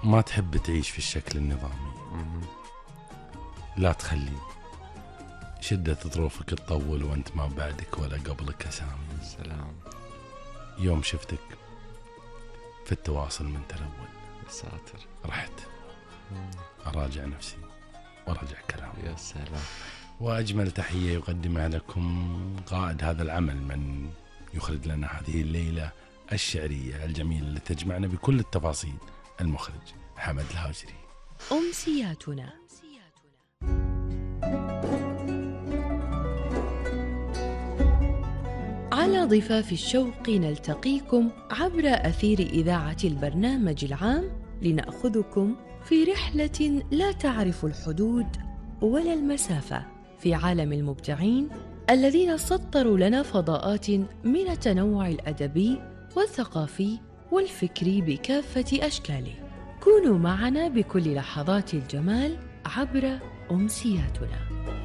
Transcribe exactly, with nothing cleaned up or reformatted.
ما تحب تعيش في الشكل النظامي. لا تخلي شدة ظروفك تطول وانت ما بعدك ولا قبلك سامي. سلام. يوم شفتك في التواصل من تلون ساتر، رحت أراجع نفسي وأراجع كلامي. يا سلام. وأجمل تحية يقدمها لكم قائد هذا العمل، من يخرج لنا هذه الليلة الشعرية الجميلة اللي تجمعنا بكل التفاصيل، المخرج حمد الهاجري. أمسياتنا. على ضفاف الشوق نلتقيكم عبر أثير إذاعة البرنامج العام لنأخذكم في رحلة لا تعرف الحدود ولا المسافة في عالم المبدعين الذين سطروا لنا فضاءات من التنوع الأدبي والثقافي والفكري بكافة أشكاله. كونوا معنا بكل لحظات الجمال عبر أمسياتنا.